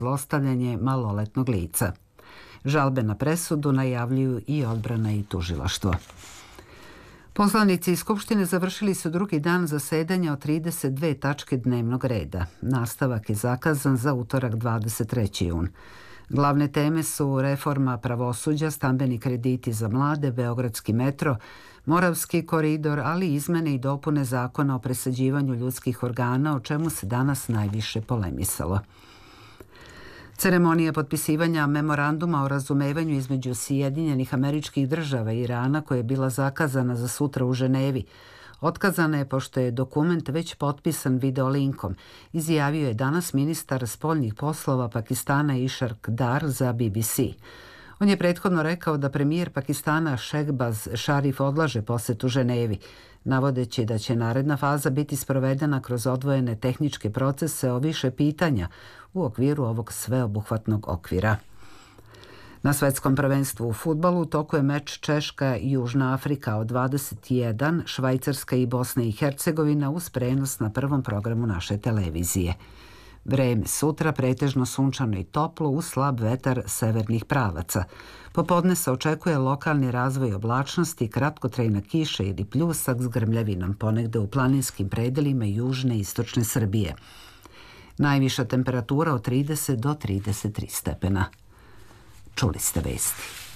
zlostavljanje maloletnog lica. Žalbe na presudu najavljuju i odbrana i tužilaštvo. Poslanici Skupštine završili su drugi dan zasedanja od 32 tačke dnevnog reda. Nastavak je zakazan za utorak 23. jun. Glavne teme su reforma pravosuđa, stambeni krediti za mlade, Beogradski metro, Moravski koridor, ali i izmene i dopune zakona o presađivanju ljudskih organa, o čemu se danas najviše polemisalo. Ceremonija potpisivanja memoranduma o razumevanju između Sjedinjenih Američkih Država i Irana, koja je bila zakazana za sutra u Ženevi, otkazana je pošto je dokument već potpisan videolinkom, izjavio je danas ministar spoljnih poslova Pakistana Ishaq Dar za BBC. On je prethodno rekao da premijer Pakistana Shehbaz Sharif odlaže posetu Ženevi, navodeći da će naredna faza biti sprovedena kroz odvojene tehničke procese o više pitanja u okviru ovog sveobuhvatnog okvira. Na svetskom prvenstvu u fudbalu u toku je meč Češka i Južna Afrika od 21, Švajcarska i Bosna i Hercegovina uz prenos na prvom programu naše televizije. Vreme sutra pretežno sunčano i toplo uz slab vetar severnih pravaca. Popodne se očekuje lokalni razvoj oblačnosti, kratkotrajna kiša ili pljusak s grmljavinom ponegde u planinskim predelima južne i istočne Srbije. Najviša temperatura od 30 do 33 stepena. Čuli ste vesti.